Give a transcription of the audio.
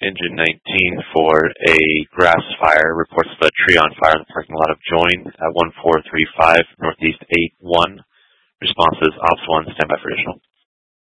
Engine 19 for a grass fire. Reports of a tree on fire in the parking lot of Join at 1435 Northeast 81. Response is Ops 1, standby for additional.